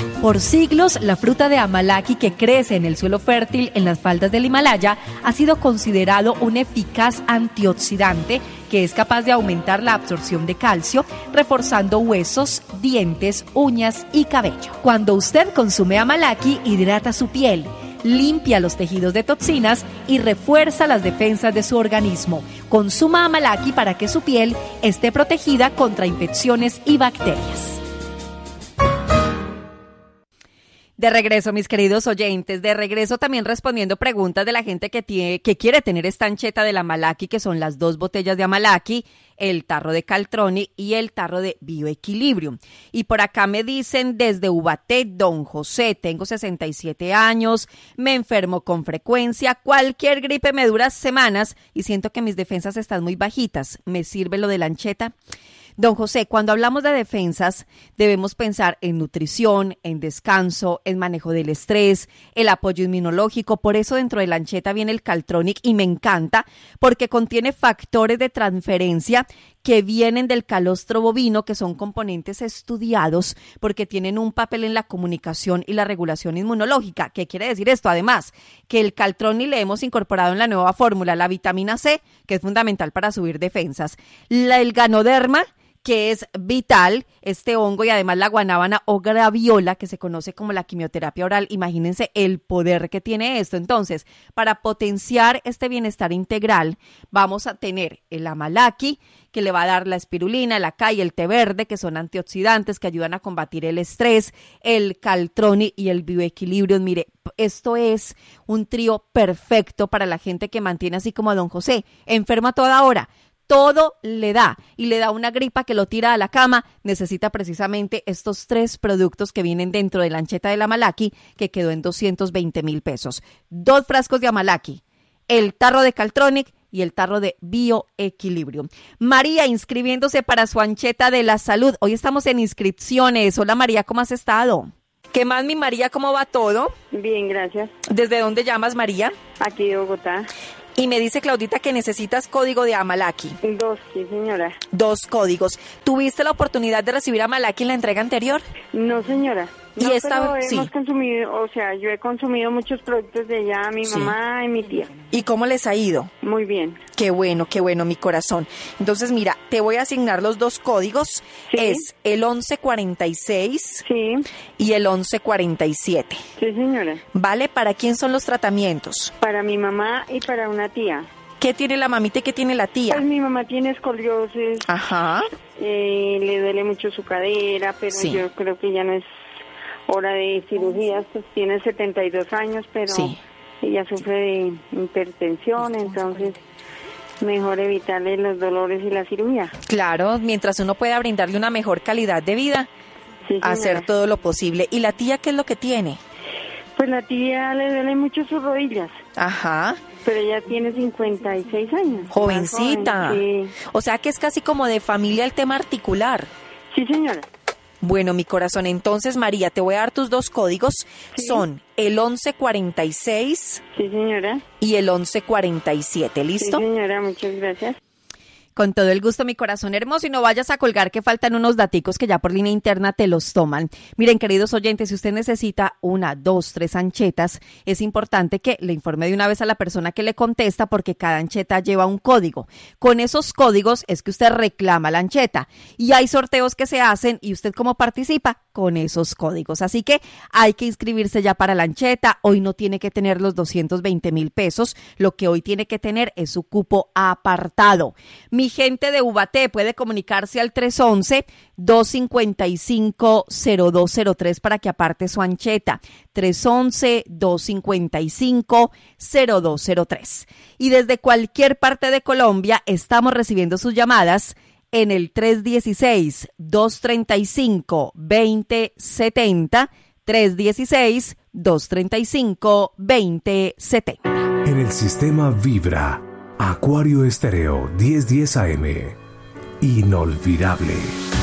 Por siglos, la fruta de amalaki que crece en el suelo fértil en las faldas del Himalaya ha sido considerado un eficaz antioxidante que es capaz de aumentar la absorción de calcio, reforzando huesos, dientes, uñas y cabello. Cuando usted consume amalaki, hidrata su piel, limpia los tejidos de toxinas y refuerza las defensas de su organismo. Consuma amalaki para que su piel esté protegida contra infecciones y bacterias. De regreso, mis queridos oyentes, de regreso también respondiendo preguntas de la gente que quiere tener esta ancheta del amalaki, que son las 2 botellas de amalaki, el tarro de Caltronic y el tarro de Bioequilibrium. Y por acá me dicen desde Ubaté, don José, tengo 67 años, me enfermo con frecuencia, cualquier gripe me dura semanas y siento que mis defensas están muy bajitas. ¿Me sirve lo de la ancheta? Don José, cuando hablamos de defensas, debemos pensar en nutrición, en descanso, en manejo del estrés, el apoyo inmunológico. Por eso dentro de la ancheta viene el Caltronic y me encanta porque contiene factores de transferencia que vienen del calostro bovino, que son componentes estudiados porque tienen un papel en la comunicación y la regulación inmunológica. ¿Qué quiere decir esto? Además, que el Caltronic le hemos incorporado en la nueva fórmula la vitamina C, que es fundamental para subir defensas, el Ganoderma, que es vital, este hongo, y además la guanábana o graviola, que se conoce como la quimioterapia oral. Imagínense el poder que tiene esto. Entonces, para potenciar este bienestar integral, vamos a tener el amalaki, que le va a dar la espirulina, el acai y el té verde, que son antioxidantes que ayudan a combatir el estrés, el Caltronic y el Bioequilibrium. Mire, esto es un trío perfecto para la gente que mantiene así como a don José, enferma a toda hora. Todo le da y le da una gripa que lo tira a la cama. Necesita precisamente estos 3 productos que vienen dentro de la ancheta del amalaki, que quedó en 220,000 pesos. 2 frascos de amalaki, el tarro de Caltronic y el tarro de Bioequilibrium. María, inscribiéndose para su ancheta de la salud. Hoy estamos en inscripciones. Hola María, ¿cómo has estado? ¿Qué más, mi María? ¿Cómo va todo? Bien, gracias. ¿Desde dónde llamas, María? Aquí de Bogotá. Y me dice Claudita que necesitas código de amalaki. 2, sí, señora. 2 códigos. ¿Tuviste la oportunidad de recibir amalaki en la entrega anterior? No, señora. Y no, esta pero sí. Hemos consumido, o sea, yo he consumido muchos productos de ella, mi mamá y mi tía. ¿Y cómo les ha ido? Muy bien. Qué bueno, mi corazón. Entonces, mira, te voy a asignar los 2 códigos. Sí. Es el 1146 Sí. y el 1147. Sí, señora. ¿Vale? ¿Para quién son los tratamientos? Para mi mamá y para una tía. ¿Qué tiene la mamita y qué tiene la tía? Pues mi mamá tiene escoliosis. Ajá. Le duele mucho su cadera, pero Sí. yo creo que ya no es hora de cirugías. Pues tiene 72 años, pero Sí. ella sufre de hipertensión, entonces mejor evitarle los dolores y la cirugía. Claro, mientras uno pueda brindarle una mejor calidad de vida, Sí, señora. hacer todo lo posible. ¿Y la tía qué es lo que tiene? Pues la tía le duele mucho sus rodillas, Ajá. pero ella tiene 56 años. Jovencita. Más joven, O sea que es casi como de familia el tema articular. sí, señora. Bueno, mi corazón, entonces, María, te voy a dar tus 2 códigos. Sí. Son el 1146 Sí, señora. y el 1147. ¿Listo? Sí, señora, muchas gracias. Con todo el gusto, mi corazón hermoso, y no vayas a colgar que faltan unos daticos que ya por línea interna te los toman. Miren, queridos oyentes, si usted necesita 1, 2, 3 anchetas, es importante que le informe de una vez a la persona que le contesta porque cada ancheta lleva un código. Con esos códigos es que usted reclama la ancheta y hay sorteos que se hacen y usted cómo participa con esos códigos. Así que hay que inscribirse ya para la ancheta. Hoy no tiene que tener los 220,000 pesos, lo que hoy tiene que tener es su cupo apartado. Mi gente de Ubaté puede comunicarse al 311-255-0203 para que aparte su ancheta. 311-255-0203. Y desde cualquier parte de Colombia estamos recibiendo sus llamadas en el 316-235-2070, 316-235-2070. En el sistema Vibra, Acuario Estéreo 1010 AM. Inolvidable.